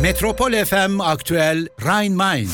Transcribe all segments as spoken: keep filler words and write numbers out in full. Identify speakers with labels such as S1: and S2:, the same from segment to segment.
S1: Metropol F M Aktüel Rhein-Main.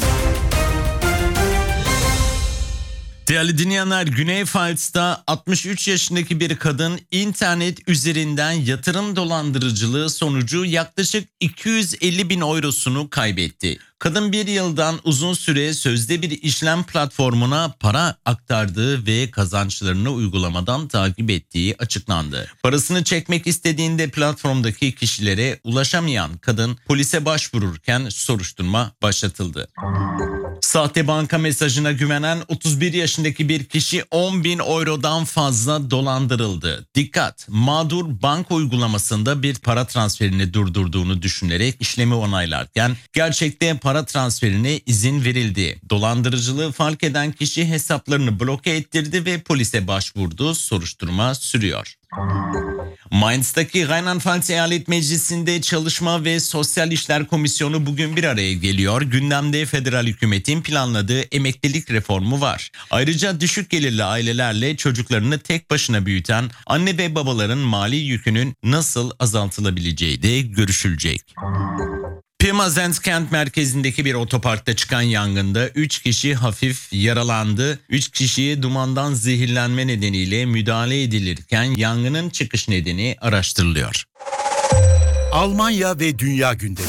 S2: Değerli dinleyenler, Güney Pfalz'da altmış üç yaşındaki bir kadın internet üzerinden yatırım dolandırıcılığı sonucu yaklaşık iki yüz elli bin eurosunu kaybetti. Kadın bir yıldan uzun süre sözde bir işlem platformuna para aktardığı ve kazançlarını uygulamadan takip ettiği açıklandı. Parasını çekmek istediğinde platformdaki kişilere ulaşamayan kadın polise başvururken soruşturma başlatıldı. Sahte banka mesajına güvenen otuz bir yaşındaki bir kişi on bin eurodan fazla dolandırıldı. Dikkat! Mağdur banka uygulamasında bir para transferini durdurduğunu düşünerek işlemi onaylarken gerçekte para transferine izin verildi. Dolandırıcılığı fark eden kişi hesaplarını bloke ettirdi ve polise başvurdu. Soruşturma sürüyor. Mainz'taki Rheinland-Pfalz Eyalet Meclisi'nde Çalışma ve Sosyal İşler Komisyonu bugün bir araya geliyor. Gündemde federal hükümetin planladığı emeklilik reformu var. Ayrıca düşük gelirli ailelerle çocuklarını tek başına büyüten anne ve babaların mali yükünün nasıl azaltılabileceği de görüşülecek. Pirmasens kent merkezindeki bir otoparkta çıkan yangında üç kişi hafif yaralandı. üç kişiye dumandan zehirlenme nedeniyle müdahale edilirken yangının çıkış nedeni araştırılıyor.
S1: Almanya ve Dünya gündemi.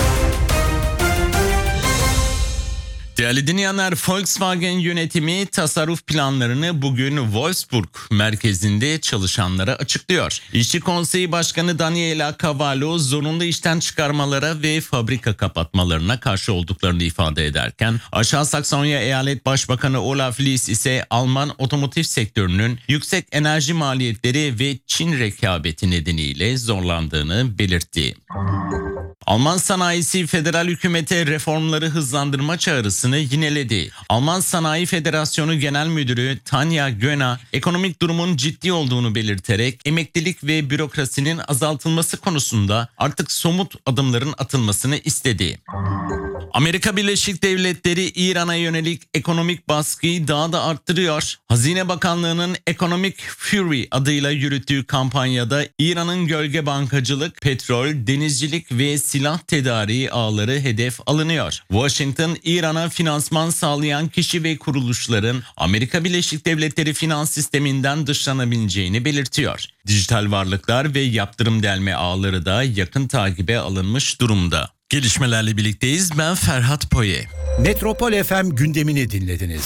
S2: Değerli dinleyenler, Volkswagen yönetimi tasarruf planlarını bugün Wolfsburg merkezinde çalışanlara açıklıyor. İşçi Konseyi Başkanı Daniela Cavallo zorunlu işten çıkarmalara ve fabrika kapatmalarına karşı olduklarını ifade ederken Aşağı Saksonya Eyalet Başbakanı Olaf Lies ise Alman otomotiv sektörünün yüksek enerji maliyetleri ve Çin rekabeti nedeniyle zorlandığını belirtti. Alman sanayisi federal hükümete reformları hızlandırma çağrısını yineledi. Alman Sanayi Federasyonu Genel Müdürü Tanja Göna, ekonomik durumun ciddi olduğunu belirterek emeklilik ve bürokrasinin azaltılması konusunda artık somut adımların atılmasını istedi. Amerika Birleşik Devletleri İran'a yönelik ekonomik baskıyı daha da arttırıyor. Hazine Bakanlığı'nın Economic Fury adıyla yürüttüğü kampanyada İran'ın gölge bankacılık, petrol, denizcilik ve silah tedariği ağları hedef alınıyor. Washington, İran'a finansman sağlayan kişi ve kuruluşların Amerika Birleşik Devletleri finans sisteminden dışlanabileceğini belirtiyor. Dijital varlıklar ve yaptırım delme ağları da yakın takibe alınmış durumda. Gelişmelerle birlikteyiz. Ben Ferhat Poye.
S1: Metropol F M gündemini dinlediniz.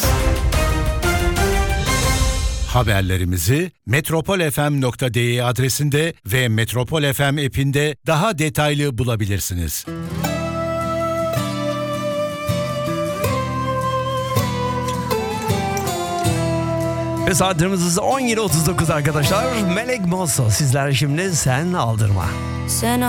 S1: Haberlerimizi metropol f m nokta d e adresinde ve Metropol F M app'inde daha detaylı bulabilirsiniz.
S3: Ve saatlerimiz on yedi otuz dokuz arkadaşlar. Melek Mosso sizler şimdi Sen Aldırma.
S4: Sen